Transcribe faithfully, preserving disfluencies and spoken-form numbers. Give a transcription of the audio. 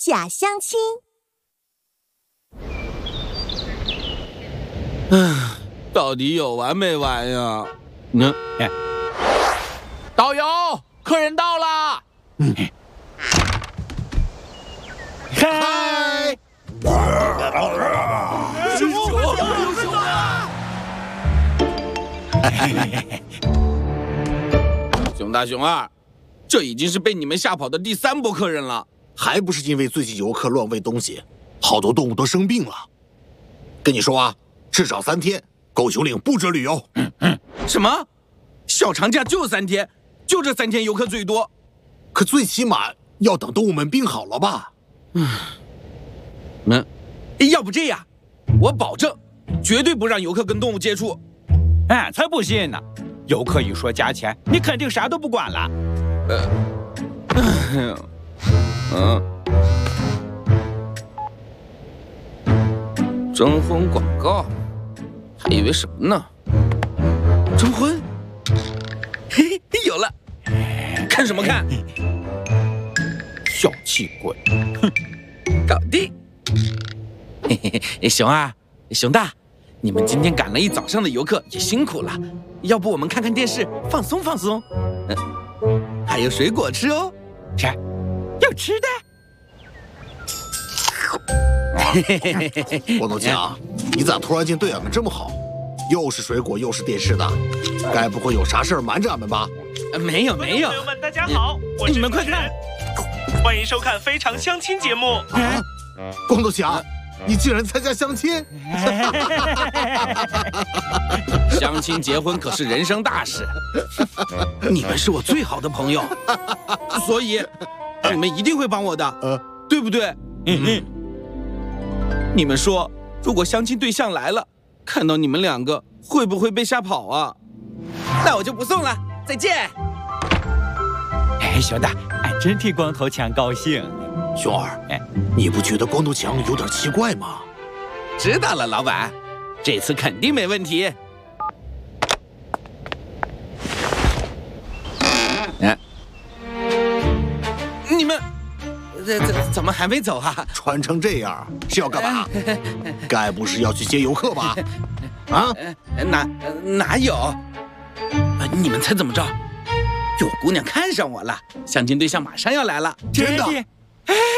假相亲。 唉，到底有完没完呀？嗯， 哎，导游，客人到了。嗯， 嗨！ 熊熊，有熊啊！ 熊大熊二，这已经是被你们吓跑的第三波客人了， 还不是因为最近游客乱喂东西，好多动物都生病了。跟你说啊，至少三天，狗熊岭不准旅游。 嗯嗯，什么？小长假就三天，就这三天游客最多。 可最起码要等动物们病好了吧？ 嗯，嗯，要不这样，我保证，绝对不让游客跟动物接触。 哎，才不信呢！游客一说加钱，你肯定啥都不管了。 呃，嗯，征婚广告，还以为什么呢？征婚？嘿，有了！看什么看？ 小气鬼！ 哼，搞定！嘿嘿嘿，熊二、熊大，你们今天赶了一早上的游客，也辛苦了。要不我们看看电视，放松放松。嗯，还有水果吃哦。 是，有吃的。 光头强，你咋突然间对俺们这么好？又是水果又是电视的，该不会有啥事儿瞒着俺们吧？ 没有没有。 朋友们，大家好，我是你们快看， 欢迎收看《非常相亲》节目。 啊，光头强，你竟然参加相亲？ 相亲结婚可是人生大事，你们是我最好的朋友，所以你们一定会帮我的，呃，对不对？嗯嗯。你们说，如果相亲对象来了，看到你们两个，会不会被吓跑啊？那我就不送了，再见。 哎，熊大，俺真替光头强高兴。 熊二，哎，你不觉得光头强有点奇怪吗？ 知道了，老板，这次肯定没问题。哎，你们这这怎么还没走啊？ 穿成这样是要干嘛？该不是要去接游客吧？啊？ 哪哪有？你们猜怎么着？有姑娘看上我了，相亲对象马上要来了。 真的？